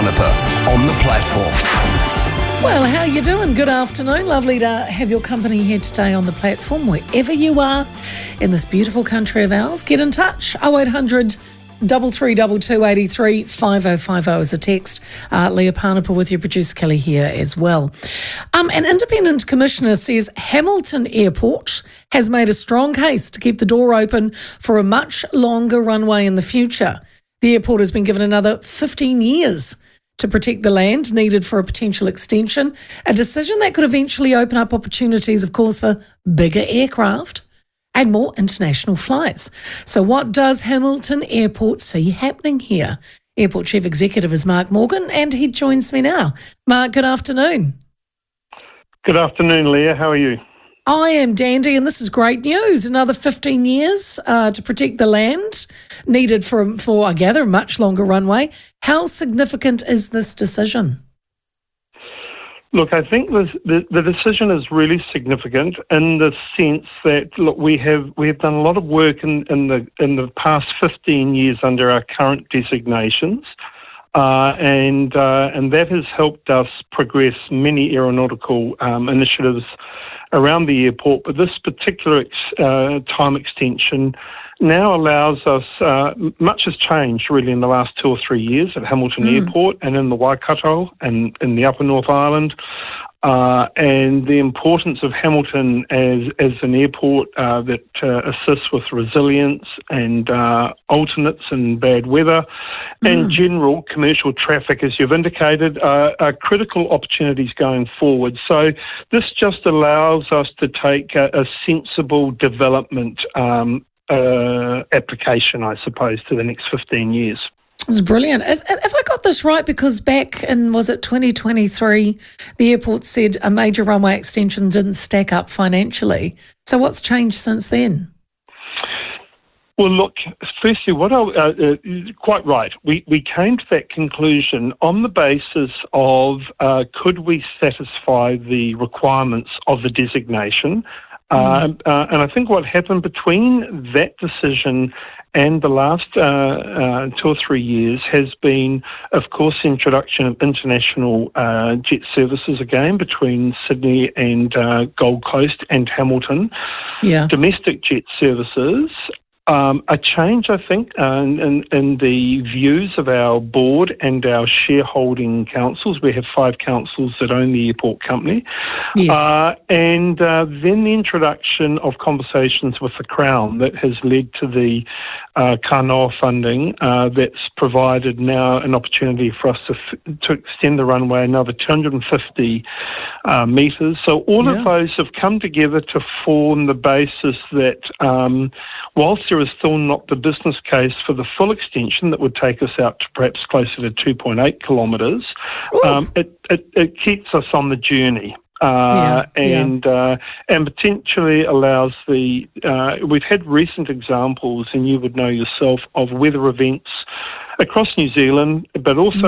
Parnapa on the platform. Well, how are you doing? Good afternoon. Lovely to have your company here today on the platform, wherever you are in this beautiful country of ours. Get in touch. 0800 3322 83 5050 is a text. Leah Parnapa with your producer Kelly here as well. An independent commissioner says Hamilton Airport has made a strong case to keep the door open for a much longer runway in the future. The airport has been given another 15 years to protect the land needed for a potential extension, a decision that could eventually open up opportunities, of course, for bigger aircraft and more international flights. So what does Hamilton Airport see happening here? Airport Chief Executive is Mark Morgan, and he joins me now. Mark, good afternoon. Good afternoon, Leah. How are you? I am dandy, and this is great news. Another 15 years to protect the land needed for, I gather, a much longer runway. How significant is this decision? Look, I think the decision is really significant in the sense that, look, we have done a lot of work in the past 15 years under our current designations, and that has helped us progress many aeronautical initiatives around the airport. But this particular time extension now allows us, much has changed really in the last 2 or 3 years at Hamilton Airport and in the Waikato and in the Upper North Island, and the importance of Hamilton as an airport that assists with resilience and alternates in bad weather and general commercial traffic, as you've indicated, are critical opportunities going forward. So this just allows us to take a sensible development application, I suppose, to the next 15 years. It's brilliant. Have I got this right? Because back in, was it 2023, the airport said a major runway extension didn't stack up financially. So what's changed since then? Well, look, firstly, quite right. We came to that conclusion on the basis of could we satisfy the requirements of the designation. And I think what happened between that decision and the last 2 or 3 years has been, of course, the introduction of international jet services again between Sydney and Gold Coast and Hamilton. Yeah. Domestic jet services. A change, I think, in the views of our board and our shareholding councils. We have 5 councils that own the airport company. Yes. And then the introduction of conversations with the Crown that has led to the Kanoa funding that's provided now an opportunity for us to extend the runway another 250 metres. So all of those have come together to form the basis that whilst there is still not the business case for the full extension that would take us out to perhaps closer to 2.8 kilometres, it keeps us on the journey. And potentially allows we've had recent examples, and you would know yourself, of weather events across New Zealand, but also